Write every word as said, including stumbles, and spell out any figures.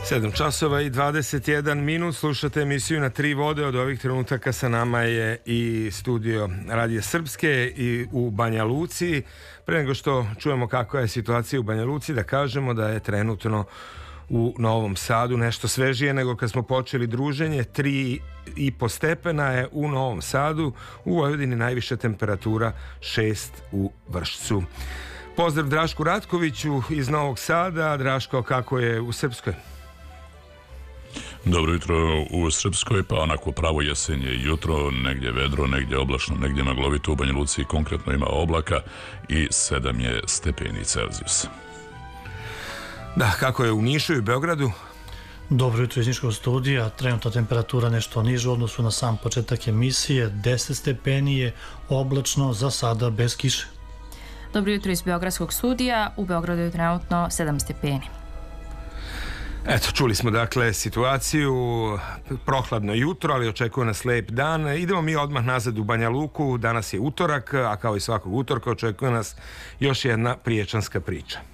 sedam časova i dvadeset jedan minut, slušate emisiju Na tri vode. Od ovih trenutaka sa nama je i studio Radija Srpske i u Banja Luci. Pre nego što čujemo kakva je situacija u Banja Luci, da kažemo da je trenutno u Novom Sadu nešto svežije nego kad smo počeli druženje. Tri i po stepena je u Novom Sadu, u Vojvodini najviša temperatura šest u Vršcu. Pozdrav Drašku Ratkoviću iz Novog Sada. Draško, kako je u Srpskoj? Dobro jutro u Srpskoj, pa onako pravo jesenje jutro, negdje vedro, negdje oblačno, negdje maglovito. U Banja Luci konkretno ima oblaka i sedam je stepeni Celzijusa. Da, kako je u Nišu i Beogradu? Dobro jutro iz Niškog studija, trenutna temperatura nešto niža u odnosu na sam početak emisije, deset stepeni je, oblačno, za sada bez kiše. Dobro jutro iz Beogradskog studija, u Beogradu je trenutno sedam stepeni. Eto, čuli smo dakle situaciju, prohladno jutro, ali očekuje nas lep dan. Idemo mi odmah nazad u Banja Luku, danas je utorak, a kao i svakog utorka očekuje nas još jedna priječanska priča.